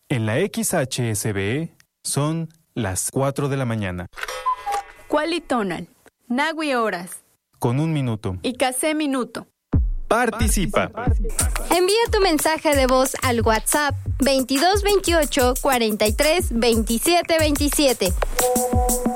En la XHSB son las 4 de la mañana. Cualitonal, Nagui horas. Con 1 minuto. Y Casé minuto. Participa. Envía tu mensaje de voz al WhatsApp 2228 43 27 27.